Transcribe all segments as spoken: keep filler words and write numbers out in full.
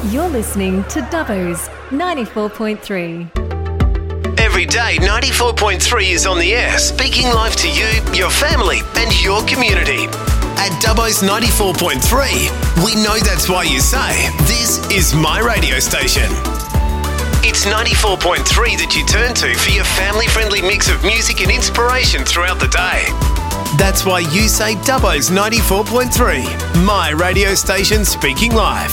You're listening to Dubbo's ninety-four point three. Every day, ninety-four point three is on the air, speaking live to you, your family, and your community. At Dubbo's ninety-four point three, we know that's why you say, this is my radio station. It's ninety-four point three that you turn to for your family-friendly mix of music and inspiration throughout the day. That's why you say Dubbo's ninety-four point three, my radio station speaking live.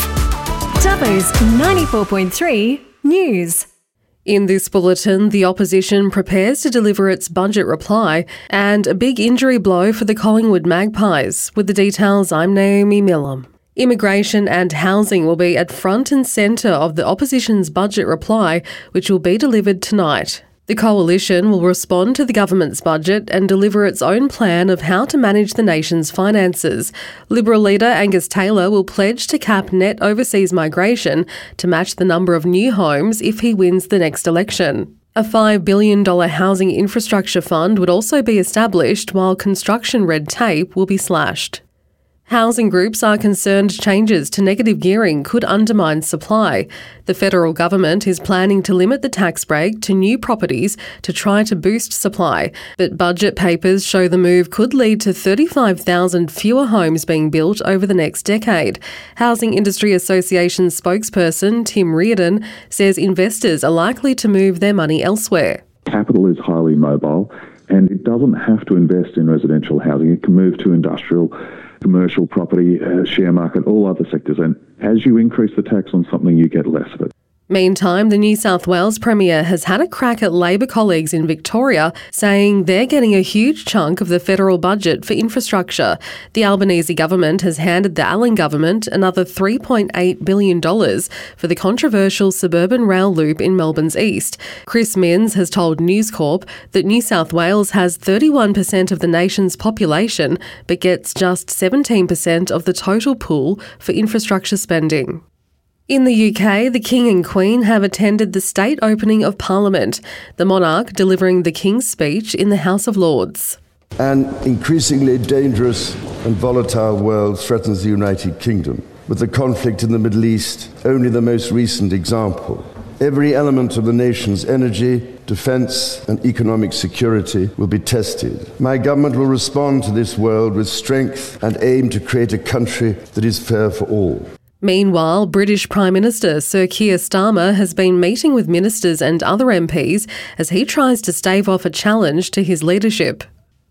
Dubbo's ninety-four point three News. In this bulletin, the opposition prepares to deliver its budget reply and a big injury blow for the Collingwood Magpies. With the details, I'm Naomi Millam. Immigration and housing will be at front and centre of the opposition's budget reply, which will be delivered tonight. The coalition will respond to the government's budget and deliver its own plan of how to manage the nation's finances. Liberal leader Angus Taylor will pledge to cap net overseas migration to match the number of new homes if he wins the next election. A five billion dollars housing infrastructure fund would also be established, while construction red tape will be slashed. Housing groups are concerned changes to negative gearing could undermine supply. The federal government is planning to limit the tax break to new properties to try to boost supply, but budget papers show the move could lead to thirty-five thousand fewer homes being built over the next decade. Housing Industry Association spokesperson Tim Reardon says investors are likely to move their money elsewhere. Capital is highly mobile and it doesn't have to invest in residential housing. It can move to industrial, commercial property, uh, share market, all other sectors. And as you increase the tax on something, you get less of it. Meantime, the New South Wales Premier has had a crack at Labor colleagues in Victoria, saying they're getting a huge chunk of the federal budget for infrastructure. The Albanese government has handed the Allen government another three point eight billion dollars for the controversial suburban rail loop in Melbourne's east. Chris Minns has told News Corp that New South Wales has thirty-one percent of the nation's population, but gets just seventeen percent of the total pool for infrastructure spending. In the U K, the King and Queen have attended the state opening of Parliament, the monarch delivering the King's speech in the House of Lords. An increasingly dangerous and volatile world threatens the United Kingdom, with the conflict in the Middle East only the most recent example. Every element of the nation's energy, defence and economic security will be tested. My government will respond to this world with strength and aim to create a country that is fair for all. Meanwhile, British Prime Minister Sir Keir Starmer has been meeting with ministers and other M Ps as he tries to stave off a challenge to his leadership.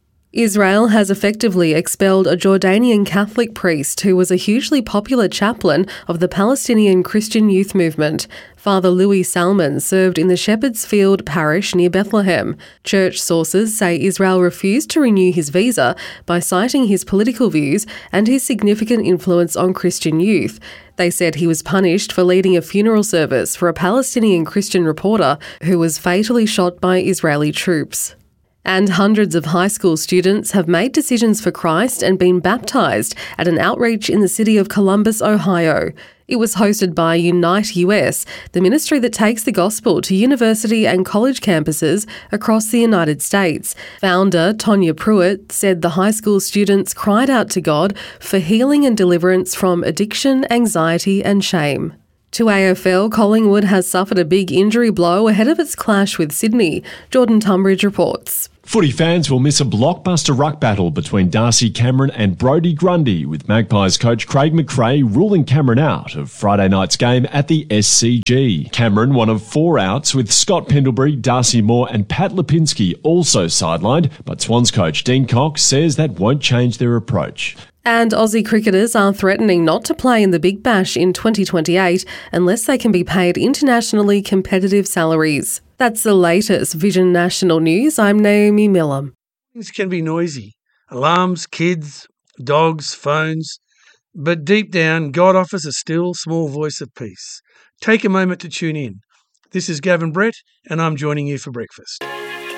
Israel has effectively expelled a Jordanian Catholic priest who was a hugely popular chaplain of the Palestinian Christian youth movement. Father Louis Salman served in the Shepherd's Field parish near Bethlehem. Church sources say Israel refused to renew his visa by citing his political views and his significant influence on Christian youth. They said he was punished for leading a funeral service for a Palestinian Christian reporter who was fatally shot by Israeli troops. And hundreds of high school students have made decisions for Christ and been baptised at an outreach in the city of Columbus, Ohio. It was hosted by Unite U S, the ministry that takes the gospel to university and college campuses across the United States. Founder Tonya Pruitt said the high school students cried out to God for healing and deliverance from addiction, anxiety and shame. To A F L, Collingwood has suffered a big injury blow ahead of its clash with Sydney. Jordan Tunbridge reports. Footy fans will miss a blockbuster ruck battle between Darcy Cameron and Brodie Grundy, with Magpies coach Craig McRae ruling Cameron out of Friday night's game at the S C G. Cameron, one of four outs, with Scott Pendlebury, Darcy Moore and Pat Lipinski also sidelined, but Swans coach Dean Cox says that won't change their approach. And Aussie cricketers are threatening not to play in the Big Bash in twenty twenty-eight unless they can be paid internationally competitive salaries. That's the latest Vision National News. I'm Naomi Millam. Things can be noisy. Alarms, kids, dogs, phones. But deep down, God offers a still, small voice of peace. Take a moment to tune in. This is Gavin Brett, and I'm joining you for breakfast.